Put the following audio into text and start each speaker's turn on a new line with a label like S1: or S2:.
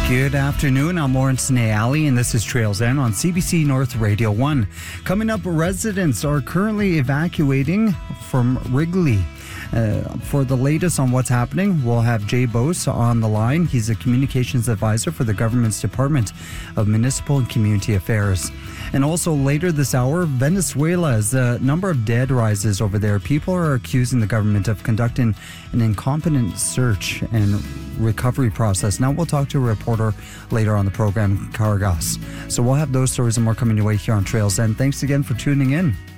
S1: Good afternoon, I'm Lawrence Nayali, and this is Trails End on CBC North Radio 1. Coming up, residents are currently evacuating from Wrigley. For the latest on what's happening, we'll have Jay Bose on the line. He's a communications advisor for the government's Department of Municipal and Community Affairs. And also later this hour, Venezuela, as the number of dead rises over there, people are accusing the government of conducting an incompetent search and recovery process. Now we'll talk to a reporter later on the program, Cargas. So we'll have those stories and more coming your way here on Trails End. Thanks again for tuning in.